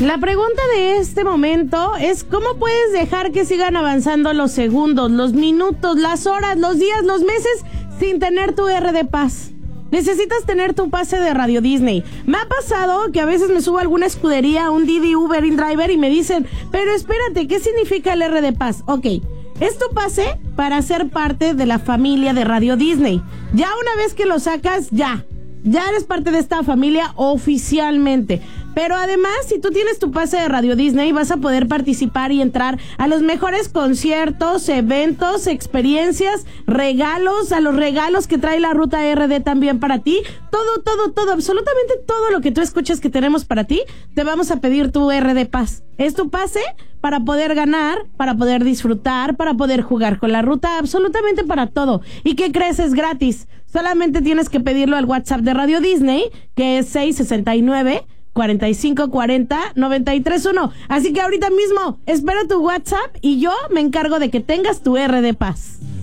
La pregunta de este momento es ¿cómo puedes dejar que sigan avanzando los segundos, los minutos, las horas, los días, los meses sin tener tu R de paz? Necesitas tener tu pase de Radio Disney. Me ha pasado que a veces me subo a alguna escudería, un Didi, Uber, InDriver y me dicen, pero espérate, ¿qué significa el R de paz? Ok, es tu pase para ser parte de la familia de Radio Disney. Ya una vez que lo sacas, ya eres parte de esta familia oficialmente. Pero además, si tú tienes tu pase de Radio Disney, vas a poder participar y entrar a los mejores conciertos, eventos, experiencias, regalos, a los regalos que trae la Ruta RD también para ti. Todo, absolutamente todo lo que tú escuchas que tenemos para ti, te vamos a pedir tu RD Paz. Es tu pase para poder ganar, para poder disfrutar, para poder jugar con la ruta, absolutamente para todo. ¿Y qué crees? Es gratis. Solamente tienes que pedirlo al WhatsApp de Radio Disney, que es 669-4540-931. Así que ahorita mismo, espera tu WhatsApp y yo me encargo de que tengas tu RD Paz.